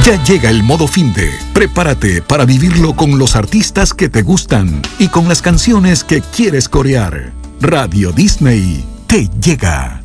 Ya llega el modo finde. Prepárate para vivirlo con los artistas que te gustan y con las canciones que quieres corear. Radio Disney te llega.